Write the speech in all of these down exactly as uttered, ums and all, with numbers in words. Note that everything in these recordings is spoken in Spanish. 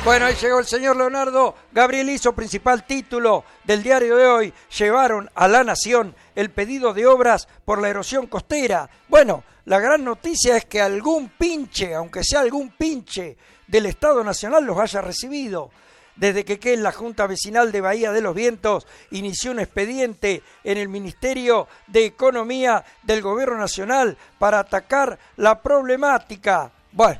Bueno, ahí llegó el señor Leonardo Gabrielizo, principal título del diario de hoy. Llevaron a La Nación el pedido de obras por la erosión costera. Bueno, la gran noticia es que algún pinche, aunque sea algún pinche del Estado Nacional, los haya recibido. Desde que, que la Junta Vecinal de Bahía de los Vientos inició un expediente en el Ministerio de Economía del Gobierno Nacional para atacar la problemática. Bueno,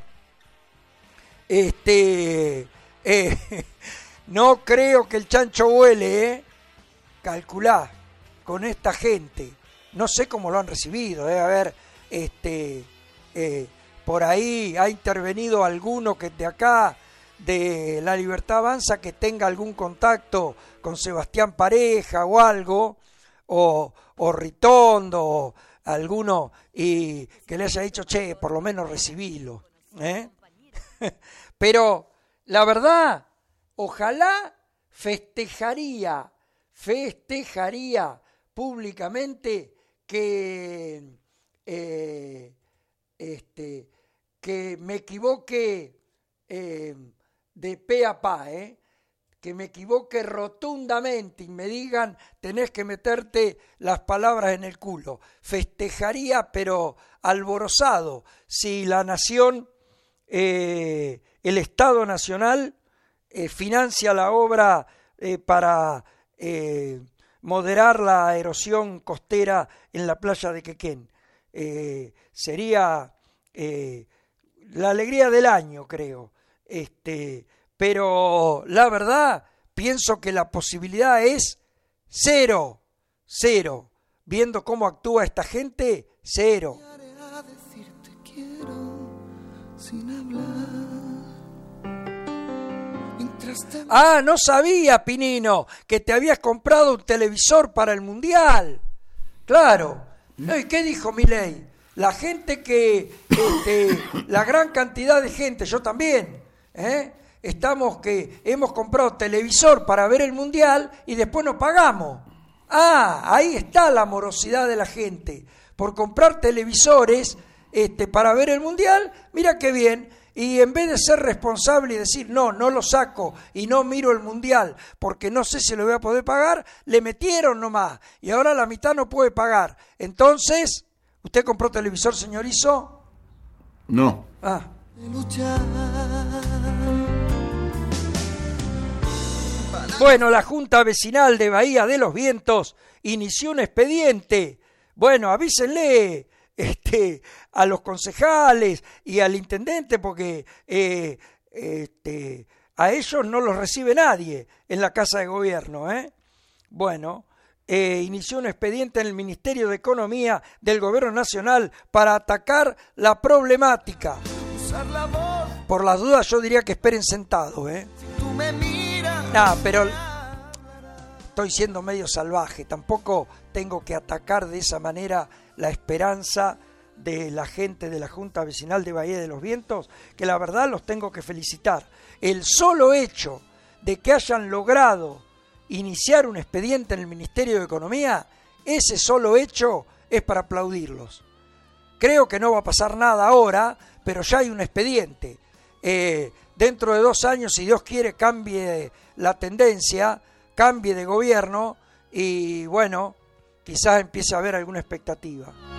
este... Eh, no creo que el chancho vuele, ¿eh? Calculá, con esta gente. No sé cómo lo han recibido, debe haber, este, eh, por ahí ha intervenido alguno que de acá, de La Libertad Avanza, que tenga algún contacto con Sebastián Pareja o algo, o, o Ritondo, o alguno, y que le haya dicho, che, por lo menos recibilo, ¿eh? Pero... la verdad, ojalá festejaría, festejaría públicamente que, eh, este, que me equivoque eh, de pe a pa, eh, que me equivoque rotundamente y me digan tenés que meterte las palabras en el culo. Festejaría, pero alborozado, si La Nación... Eh, el Estado Nacional eh, financia la obra eh, para eh, moderar la erosión costera en la playa de Quequén. Eh, sería eh, la alegría del año, creo. Este, pero la verdad, pienso que la posibilidad es cero, cero. Viendo cómo actúa esta gente, cero. Sin hablar. Ah, no sabía, Pinino, que te habías comprado un televisor para el Mundial. Claro. ¿No? ¿Y qué dijo Milei? La gente que, este, la gran cantidad de gente, yo también, ¿eh? Estamos que hemos comprado televisor para ver el Mundial y después no pagamos. Ah, ahí está la morosidad de la gente. Por comprar televisores este, para ver el Mundial, mira qué bien. Y en vez de ser responsable y decir, no, no lo saco y no miro el Mundial porque no sé si lo voy a poder pagar, le metieron nomás y ahora la mitad no puede pagar. Entonces, ¿usted compró televisor, señor Iso? No. Ah. Bueno, la Junta Vecinal de Bahía de los Vientos inició un expediente. Bueno, avísenle este, a los concejales y al intendente porque eh, este, a ellos no los recibe nadie en la Casa de Gobierno, ¿eh? Bueno, eh, inició un expediente en el Ministerio de Economía del Gobierno Nacional para atacar la problemática. Por las dudas yo diría que esperen sentados, ¿eh? No, pero estoy siendo medio salvaje, tampoco tengo que atacar de esa manera la esperanza de la gente de la Junta Vecinal de Bahía de los Vientos, que la verdad los tengo que felicitar. El solo hecho de que hayan logrado iniciar un expediente en el Ministerio de Economía, ese solo hecho es para aplaudirlos. Creo que no va a pasar nada ahora, pero ya hay un expediente. Eh, dentro de dos años, si Dios quiere, cambie la tendencia, cambie de gobierno y bueno, quizás empiece a haber alguna expectativa.